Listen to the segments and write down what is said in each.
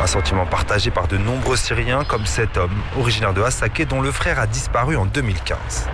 Un sentiment partagé par de nombreux Syriens comme cet homme, originaire de Hassaké, dont le frère a disparu en 2015.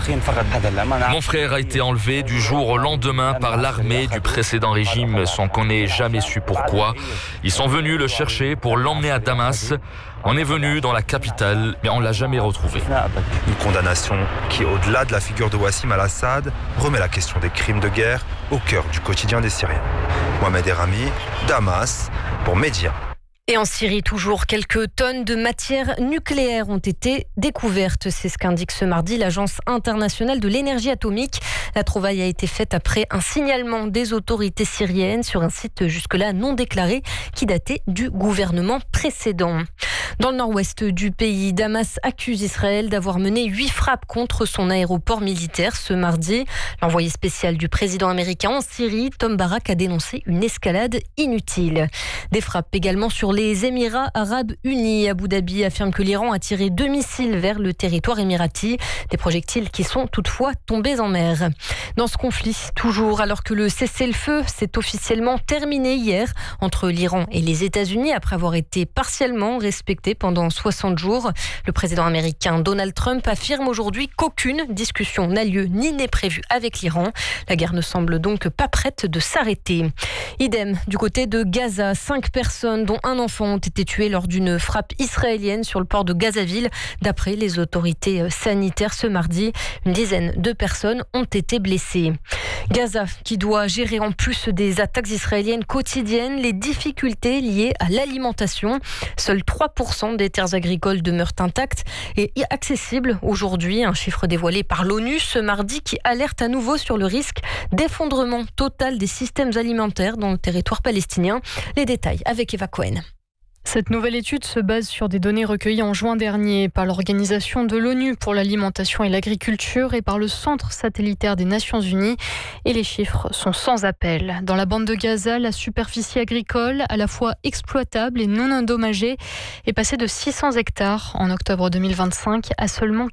Mon frère a été enlevé du jour au lendemain par l'armée du précédent régime sans qu'on ait jamais su pourquoi. Ils sont venus le chercher pour l'emmener à Damas. On est venu dans la capitale, mais on ne l'a jamais retrouvé. Une condamnation qui, au-delà de la figure de Wassim al-Assad, remet la question des crimes de guerre au cœur du quotidien des Syriens. Mohamed Erami, Damas, pour Média. Et en Syrie, toujours, quelques tonnes de matières nucléaires ont été découvertes. C'est ce qu'indique ce mardi l'Agence internationale de l'énergie atomique. La trouvaille a été faite après un signalement des autorités syriennes sur un site jusque-là non déclaré qui datait du gouvernement précédent. Dans le nord-ouest du pays, Damas accuse Israël d'avoir mené 8 frappes contre son aéroport militaire ce mardi. L'envoyé spécial du président américain en Syrie, Tom Barak, a dénoncé une escalade inutile. Des frappes également sur les Émirats arabes unis. Abu Dhabi affirme que l'Iran a tiré 2 missiles vers le territoire émirati. Des projectiles qui sont toutefois tombés en mer. Dans ce conflit, toujours, alors que le cessez-le-feu s'est officiellement terminé hier entre l'Iran et les États-Unis après avoir été partiellement respecté pendant 60 jours. Le président américain Donald Trump affirme aujourd'hui qu'aucune discussion n'a lieu ni n'est prévue avec l'Iran. La guerre ne semble donc pas prête de s'arrêter. Idem du côté de Gaza. 5 personnes, dont un enfant, ont été tuées lors d'une frappe israélienne sur le port de Gazaville. D'après les autorités sanitaires ce mardi, une dizaine de personnes ont été blessées. Gaza qui doit gérer en plus des attaques israéliennes quotidiennes les difficultés liées à l'alimentation. Seuls 3% des terres agricoles demeurent intactes et accessibles aujourd'hui. Un chiffre dévoilé par l'ONU ce mardi qui alerte à nouveau sur le risque d'effondrement total des systèmes alimentaires dans le territoire palestinien. Les détails avec Eva Cohen. Cette nouvelle étude se base sur des données recueillies en juin dernier par l'Organisation de l'ONU pour l'alimentation et l'agriculture et par le Centre satellitaire des Nations Unies. Et les chiffres sont sans appel. Dans la bande de Gaza, la superficie agricole, à la fois exploitable et non endommagée, est passée de 600 hectares en octobre 2025 à seulement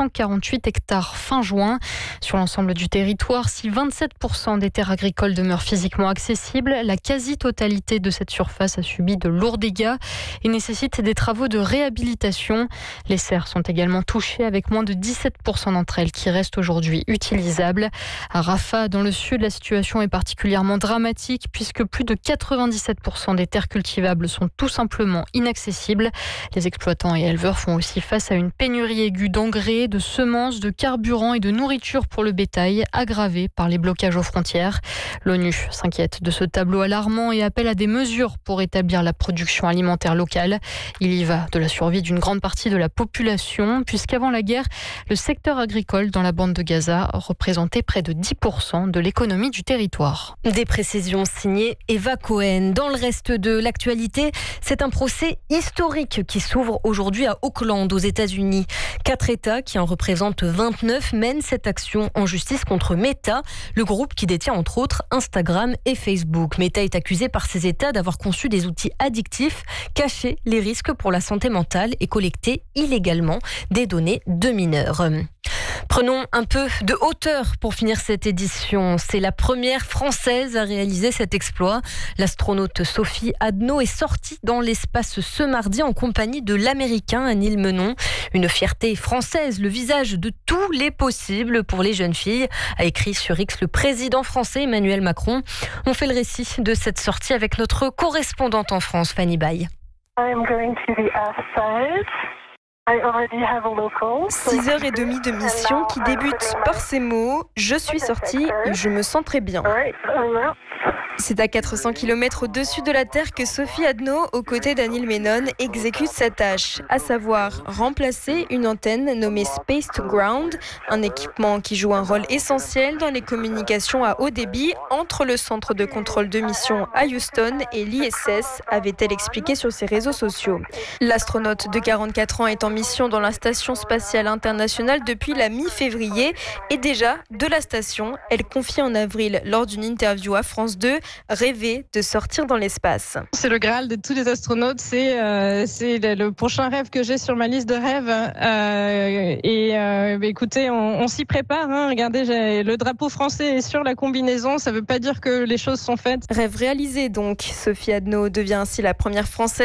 448 hectares fin juin. Sur l'ensemble du territoire, si 27% des terres agricoles demeurent physiquement accessibles, la quasi-totalité de cette surface a subi de lourds dégâts et nécessite des travaux de réhabilitation. Les serres sont également touchées avec moins de 17% d'entre elles qui restent aujourd'hui utilisables. À Rafah, dans le sud, la situation est particulièrement dramatique puisque plus de 97% des terres cultivables sont tout simplement inaccessibles. Les exploitants et éleveurs font aussi face à une pénurie aiguë d'engrais, de semences, de carburant et de nourriture pour le bétail, aggravée par les blocages aux frontières. L'ONU s'inquiète de ce tableau alarmant et appelle à des mesures pour établir la production alimentaire locale. Il y va de la survie d'une grande partie de la population, puisqu'avant la guerre, le secteur agricole dans la bande de Gaza représentait près de 10% de l'économie du territoire. Des précisions signées Eva Cohen. Dans le reste de l'actualité, c'est un procès historique qui s'ouvre aujourd'hui à Oakland, aux États-Unis. 4 États, qui en représentent 29, mènent cette action en justice contre Meta, le groupe qui détient entre autres Instagram et Facebook. Meta est accusé par ces États d'avoir conçu des outils addictifs, cacher les risques pour la santé mentale et collecter illégalement des données de mineurs. Prenons un peu de hauteur pour finir cette édition. C'est la première française à réaliser cet exploit. L'astronaute Sophie Adno est sortie dans l'espace ce mardi en compagnie de l'américain Anil Menon. Une fierté française, le visage de tous les possibles pour les jeunes filles, a écrit sur X le président français Emmanuel Macron. On fait le récit de cette sortie avec notre correspondante en France, Fanny Baye. 6h30 de mission qui débute par ces mots « Je suis sortie, je me sens très bien ». C'est à 400 km au-dessus de la Terre que Sophie Adno, aux côtés d'Anil Menon, exécute sa tâche, à savoir remplacer une antenne nommée Space to Ground, un équipement qui joue un rôle essentiel dans les communications à haut débit entre le centre de contrôle de mission à Houston et l'ISS, avait-elle expliqué sur ses réseaux sociaux. L'astronaute de 44 ans est en mission dans la Station spatiale internationale depuis la mi-février et déjà, de la station, elle confie en avril lors d'une interview à France 2 rêver de sortir dans l'espace. C'est le Graal de tous les astronautes, c'est le prochain rêve que j'ai sur ma liste de rêves. Écoutez, on s'y prépare. Regardez, le drapeau français est sur la combinaison, ça ne veut pas dire que les choses sont faites. Rêve réalisé donc. Sophie Adno devient ainsi la première Française